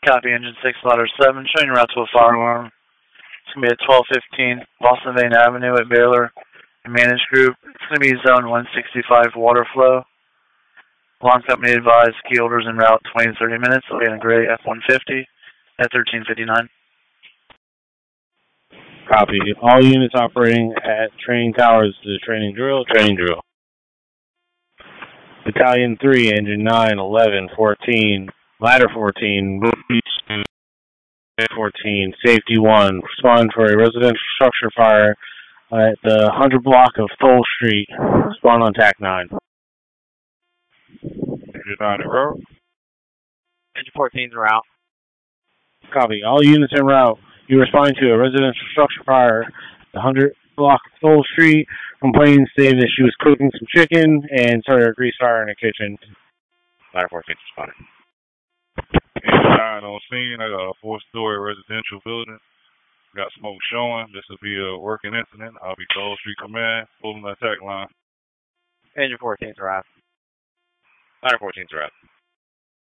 Copy, engine 6, ladder 7, showing route to a fire alarm. It's going to be at 1215 Boston Vane Avenue at Baylor and Managed Group. It's going to be zone 165 water flow. Alarm company advised key holders en route 20 to 30 minutes. They'll be in a gray F-150 at 1359. Copy. All units operating at training towers to training drill, training drill. Battalion 3, engine 9, 11, 14, ladder 14, 14, safety 1, respond for a residential structure fire at the 100 block of Thole Street. Respond on TAC 9. Engine 9 en route. Engine 14's en route. Copy. All units en route. You respond to a residential structure fire at the 100 block of Thole Street. Complainant stated that she was cooking some chicken and started a grease fire in the kitchen. Ladder 14's responding. Engine 9 on scene. I got a 4-story residential building. Got smoke showing. This will be a working incident. I'll be Thole Street Command, pulling the attack line. Engine 14's arrived. Ladder 14's arrived.